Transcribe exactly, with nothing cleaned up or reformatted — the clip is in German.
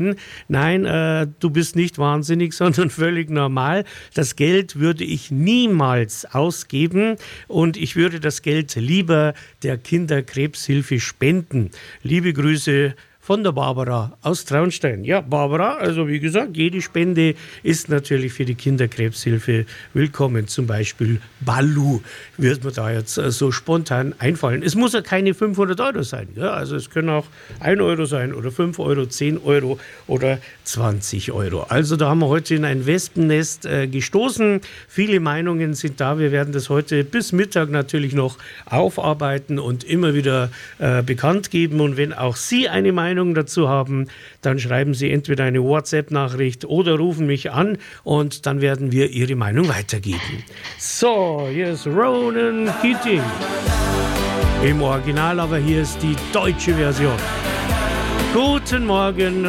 Nein, äh, du bist nicht wahnsinnig, sondern völlig normal. Das Geld würde ich niemals ausgeben und ich würde das Geld lieber der Kinderkrebshilfe spenden. Liebe Grüße von der Barbara aus Traunstein. Ja, Barbara, also wie gesagt, jede Spende ist natürlich für die Kinderkrebshilfe willkommen. Zum Beispiel Ballu wird mir da jetzt so spontan einfallen. Es muss ja keine fünfhundert Euro sein. Ja? Also es können auch ein Euro sein oder fünf Euro, zehn Euro oder zwanzig Euro. Also da haben wir heute in ein Wespennest äh, gestoßen. Viele Meinungen sind da. Wir werden das heute bis Mittag natürlich noch aufarbeiten und immer wieder äh, bekannt geben. Und wenn auch Sie eine Meinung dazu haben, dann schreiben Sie entweder eine WhatsApp-Nachricht oder rufen mich an und dann werden wir Ihre Meinung weitergeben. So, hier ist Ronan Keating. Im Original, aber hier ist die deutsche Version. Guten Morgen.